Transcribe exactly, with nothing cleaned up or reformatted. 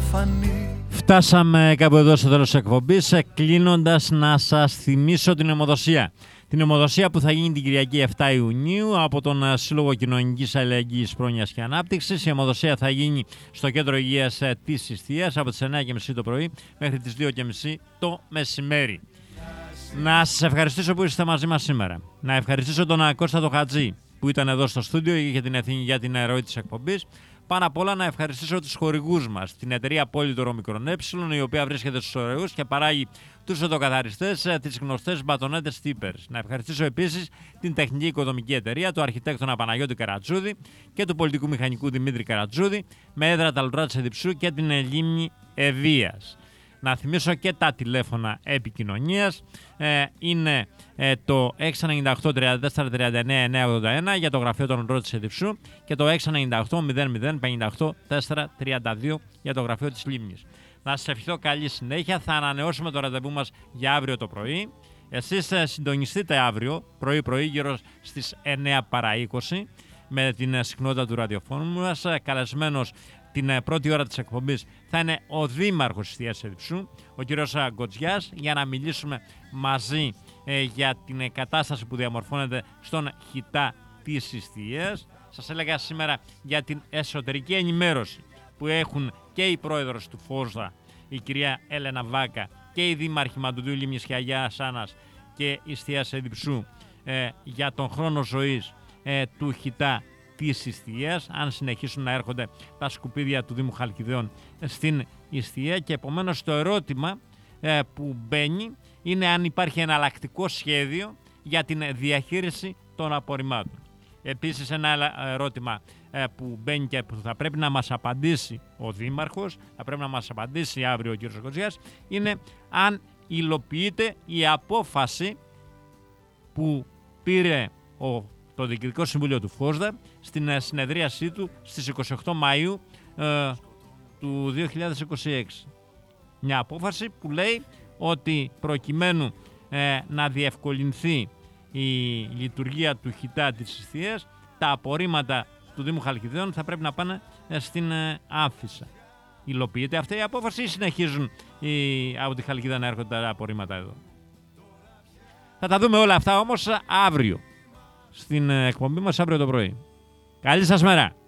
φανεί. Φτάσαμε κάπου εδώ στο τέλος της εκπομπής, κλείνοντας να σας θυμίσω την αιμοδοσία. Την αιμοδοσία που θα γίνει την Κυριακή επτά Ιουνίου από τον Σύλλογο Κοινωνικής Αλληλεγγύης, Πρόνοιας και Ανάπτυξης. Η αιμοδοσία θα γίνει στο Κέντρο Υγείας της Ιστίας από τις εννιά και μισή το πρωί μέχρι τις δύο και μισή το μεσημέρι. Να σας ευχαριστήσω που είστε μαζί μας σήμερα. Να ευχαριστήσω τον Κώστα τον Χατζή που ήταν εδώ στο στούντιο για την ευθύνη για την ροή της εκπομπής. Πάνω απ' όλα να ευχαριστήσω τους χορηγούς μας, την εταιρεία Πόλιτορο ΜΚΕ, η οποία βρίσκεται στους ωραίους και παράγει τους οδοκαθαριστές, τις γνωστές μπατονέτες Tippers. Να ευχαριστήσω επίσης την τεχνική οικοδομική εταιρεία, του αρχιτέκτονα Παναγιώτη Καρατζούδη και του πολιτικού μηχανικού Δημήτρη Καρατζούδη, με έδρα τα Λουτρά της Εδιψού και την λίμνη Ευβοίας. Να θυμίσω και τα τηλέφωνα επικοινωνίας. Ε, είναι ε, το έξι εννιά οκτώ τριάντα τέσσερα τριάντα εννέα εννιακόσια ογδόντα ένα για το γραφείο των Λουτρών της Εδιψού και το έξι εννιά οκτώ μηδέν μηδέν πενήντα οκτώ τέσσερα τριάντα δύο για το γραφείο της Λίμνης. Να σας ευχηθώ καλή συνέχεια. Θα ανανεώσουμε το ραντεβού μας για αύριο το πρωί. Εσείς ε, συντονιστείτε αύριο πρωί-πρωί γύρω στις εννέα παρά είκοσι με την συχνότητα του ραδιοφώνου μας. Καλεσμένος την πρώτη ώρα της εκπομπής θα είναι ο Δήμαρχος Ιστίας Εδιψού, ο κ. Γκοτζιάς, για να μιλήσουμε μαζί ε, για την κατάσταση που διαμορφώνεται στον χιτά της Ιστίας. Σας έλεγα σήμερα για την εσωτερική ενημέρωση που έχουν και η πρόεδρος του ΦΟΣΔΑ, η κυρία Έλενα Βάκα, και οι δήμαρχοι Μαντουδίου, Λίμνης και Αγίας Άννας και Ιστίας Εδιψού ε, για τον χρόνο ζωής ε, του χιτά της Ιστίας, αν συνεχίσουν να έρχονται τα σκουπίδια του Δήμου Χαλκιδαίων στην Ιστία. Και επομένως το ερώτημα ε, που μπαίνει είναι αν υπάρχει εναλλακτικό σχέδιο για την διαχείριση των απορριμμάτων. Επίσης ένα ερώτημα ε, που μπαίνει και που θα πρέπει να μας απαντήσει ο Δήμαρχος, θα πρέπει να μας απαντήσει αύριο ο κ. Γκοτζιάς, είναι αν υλοποιείται η απόφαση που πήρε ο το Διοικητικό Συμβούλιο του ΦΟΣΔΑ στην συνεδρίασή του στις είκοσι οκτώ Μαΐου ε, του δύο χιλιάδες είκοσι έξι. Μια απόφαση που λέει ότι προκειμένου ε, να διευκολυνθεί η λειτουργία του χιτά της Ιστίας, τα απορρίμματα του Δήμου Χαλκιδαίων θα πρέπει να πάνε ε, στην ε, Άμφισσα. Υλοποιείται αυτή η απόφαση ή συνεχίζουν οι, από τη Χαλκίδα να έρχονται τα απορρίμματα εδώ? Θα τα δούμε όλα αυτά όμως αύριο στην εκπομπή μας αύριο το πρωί. Καλή σας μέρα!